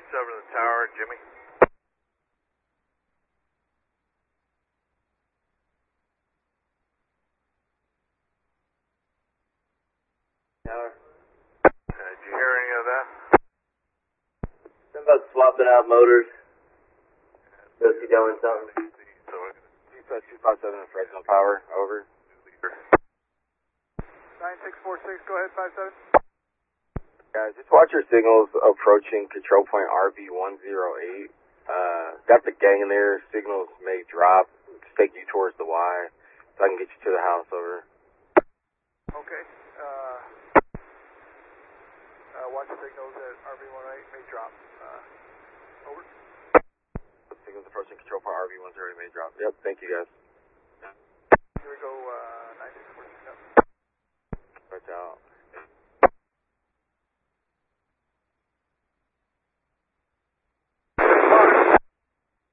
to the tower, Jimmy. Tower. Did you hear any of that? Something about swapping out motors. Supposed to be doing something. So we're going Dispatch 257 in Fresno Power, over. to leader. 9646, go ahead, 57. Guys, just watch your signals approaching control point RV108. Got the gang in there. Signals may drop. Just take you towards the Y so I can get you to the house, over. Okay. Watch signals at RV18 may drop. Over. Signals approaching control point RV108 may drop. Yep, thank you guys. Here we go, 9646. Right out.